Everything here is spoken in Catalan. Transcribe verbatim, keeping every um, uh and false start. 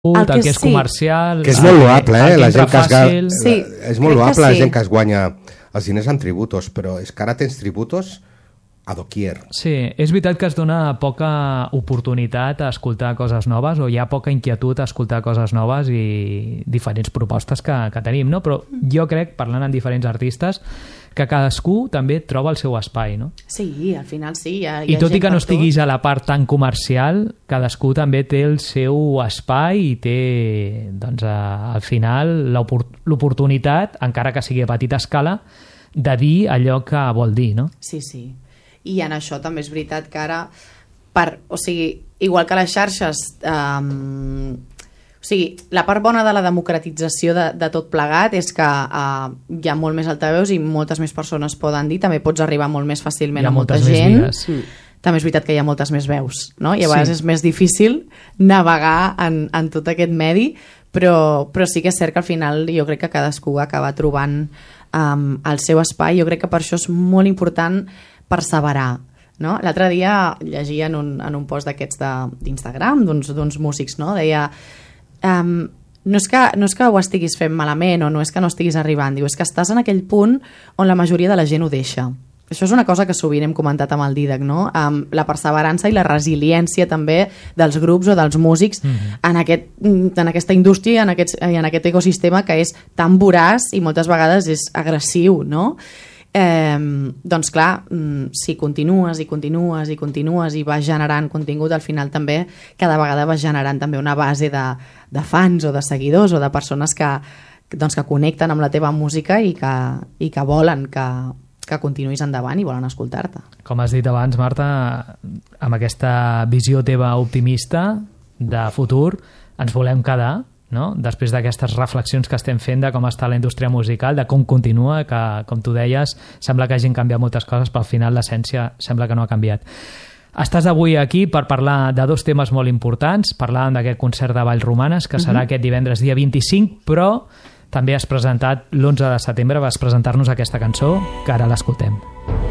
el que, el que és sí. comercial... Que és molt loable, eh? La gent que es fàcil... sí, és molt loable la sí. gent que es guanya els diners en tributos, però és que ara tens tributos a doquier. Sí, és veritat que es dona poca oportunitat a escoltar coses noves, o hi ha poca inquietud a escoltar coses noves i diferents propostes que, que tenim, no? Però jo crec, parlant amb diferents artistes, que cadascú també troba el seu espai, no? Sí, al final sí. Hi ha, hi ha I tot i que no estiguis tot. a la part tan comercial, cadascú també té el seu espai i té, doncs, a, al final, l'oportunitat, encara que sigui a petita escala, de dir allò que vol dir, no? Sí, sí. I en això també és veritat que ara, per, o sigui, igual que les xarxes... Um, o sigui, la part bona de la democratització de, de tot plegat és que uh, hi ha molt més altaveus i moltes més persones poden dir, també pots arribar molt més fàcilment a molta gent. Mm. També és veritat que hi ha moltes més veus, no? I a vegades sí. és més difícil navegar en, en tot aquest medi, però, però sí que és cert que al final jo crec que cadascú acaba trobant um, el seu espai. Jo crec que per això és molt important perseverar. No? L'altre dia llegia en un, en un post d'aquests d'Instagram d'uns músics, no? Deia... Um, no, és que, no és que ho estiguis fent malament o no és que no estiguis arribant, diu, és que estàs en aquell punt on la majoria de la gent ho deixa. Això és una cosa que sovint hem comentat amb el Dídac, no? Um, la perseverança i la resiliència també dels grups o dels músics mm-hmm. en, aquest, en aquesta indústria, en aquest, en aquest ecosistema que és tan voraç i moltes vegades és agressiu, no? Eh, doncs clar, si continues i continues i continues i vas generant contingut, al final també cada vegada vas generant també una base de, de fans o de seguidors o de persones que, doncs, que connecten amb la teva música i que, i que volen que, que continuïs endavant i volen escoltar-te. Com has dit abans, Marta, amb aquesta visió teva optimista de futur ens volem quedar, no? Després d'aquestes reflexions que estem fent de com està la indústria musical, de com continua, que, com tu deies, sembla que hagin canviat moltes coses, però al final l'essència sembla que no ha canviat. Estàs avui aquí per parlar de dos temes molt importants. Parlàvem d'aquest concert de Vallromanes, que serà uh-huh. aquest divendres dia vint-i-cinc, però també has presentat l'onze de setembre, vas presentar-nos aquesta cançó, que ara l'escoltem.